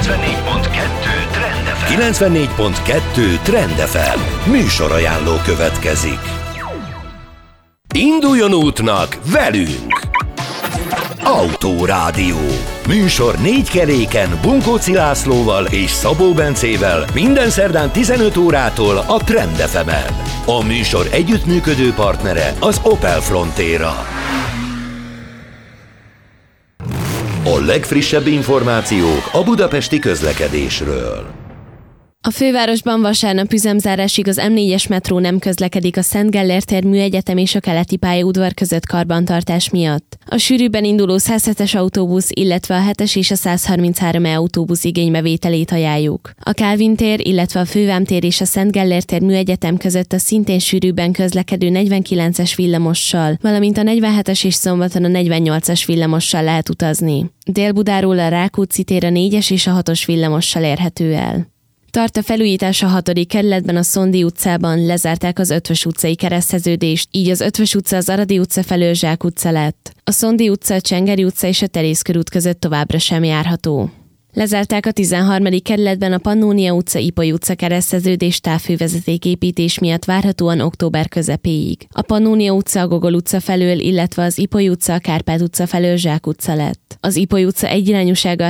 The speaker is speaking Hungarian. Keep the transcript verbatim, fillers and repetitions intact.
kilencvennégy pont kettő Trend ef em. kilencvennégy pont kettő Trend ef em. Műsorajánló következik. Induljon útnak velünk! Autórádió. Műsor négy keréken Bunkóci Lászlóval és Szabó Bencével minden szerdán tizenöt órától a Trend ef emen. A műsor együttműködő partnere az Opel Frontera. A legfrissebb információk a budapesti közlekedésről. A fővárosban vasárnap üzemzárásig az em négyes metró nem közlekedik a Szent Gellért tér Műegyetem és a Keleti pályaudvar között karbantartás miatt. A sűrűbben induló száz hetes autóbusz, illetve a hetes és a száz harminchárom E autóbusz igénybevételét ajánljuk. A Kálvin tér, illetve a Fővám tér és a Szent Gellért tér Műegyetem között a szintén sűrűbben közlekedő negyvenkilences villamossal, valamint a negyvenhetes és szombaton a negyvennyolcas villamossal lehet utazni. Dél-Budáról a Rákóczi tér a négyes és a hatos villamossal érhető el. Tart a felújítás a hatodik kerületben, a Szondi utcában, lezárták az Ötvös utcai kereszteződést, így az Ötvös utca az Aradi utca felől Zsák utca lett. A Szondi utca, a Csengeri utca és a Terész körút között továbbra sem járható. Lezárták a tizenharmadik kerületben a Pannónia utca, Ipoly utca kereszteződés távhővezetéképítés miatt várhatóan október közepéig. A Pannónia utca a Gogol utca felől, illetve az Ipoly utca a Kárpát utca felől Zsák utca lett. Az Ipoly utca egyirányúsága